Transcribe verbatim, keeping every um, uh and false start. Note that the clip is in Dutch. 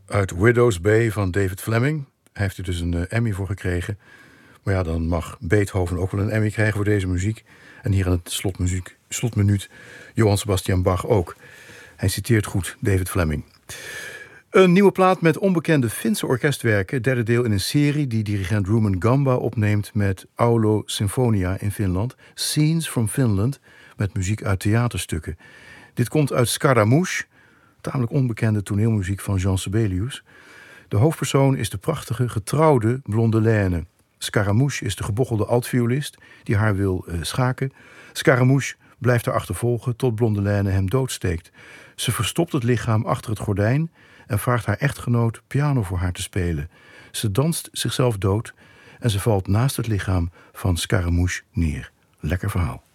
uit Widow's Bay van David Fleming. Hij heeft er dus een uh, Emmy voor gekregen. Maar ja, dan mag Beethoven ook wel een Emmy krijgen voor deze muziek. En hier in het slotmuziek, slotminuut Johann Sebastian Bach ook. Hij citeert goed David Fleming. Een nieuwe plaat met onbekende Finse orkestwerken. Derde deel in een serie die dirigent Rumen Gamba opneemt met Aulo Sinfonia in Finland. Scenes from Finland met muziek uit theaterstukken. Dit komt uit Scaramouche, tamelijk onbekende toneelmuziek van Jean Sibelius. De hoofdpersoon is de prachtige, getrouwde Blondelaine. Scaramouche is de gebochelde altviolist die haar wil uh, schaken. Scaramouche blijft haar achtervolgen tot Blondelaine hem doodsteekt. Ze verstopt het lichaam achter het gordijn en vraagt haar echtgenoot piano voor haar te spelen. Ze danst zichzelf dood en ze valt naast het lichaam van Scaramouche neer. Lekker verhaal.